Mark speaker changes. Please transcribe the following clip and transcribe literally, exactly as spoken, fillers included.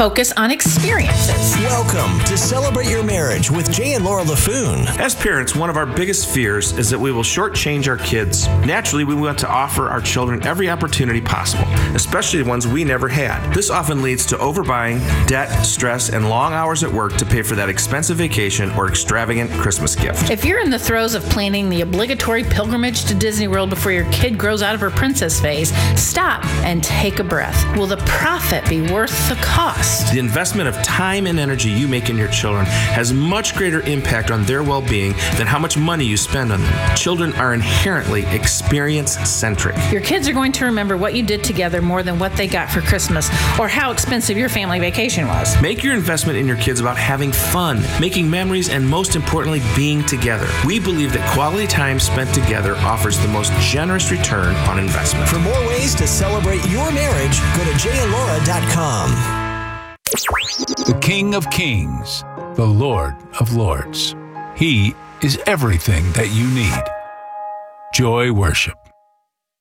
Speaker 1: focus on experiences.
Speaker 2: Welcome to Celebrate Your Marriage with Jay and Laura LaFoon.
Speaker 3: As parents, one of our biggest fears is that we will shortchange our kids. Naturally, we want to offer our children every opportunity possible, especially the ones we never had. This often leads to overbuying, debt, stress, and long hours at work to pay for that expensive vacation or extravagant Christmas gift.
Speaker 1: If you're in the throes of planning the obligatory pilgrimage to Disney World before your kid grows out of her princess phase, stop and take a breath. Will the profit be worth the cost?
Speaker 3: The investment of time and energy you make in your children has much greater impact on their well-being than how much money you spend on them. Children are inherently experience-centric.
Speaker 1: Your kids are going to remember what you did together more than what they got for Christmas or how expensive your family vacation was.
Speaker 3: Make your investment in your kids about having fun, making memories, and most importantly, being together. We believe that quality time spent together offers the most generous return on investment.
Speaker 2: For more ways to celebrate your marriage, go to jay and laura dot com.
Speaker 4: The King of Kings, the Lord of Lords. He is everything that you need. Joy Worship.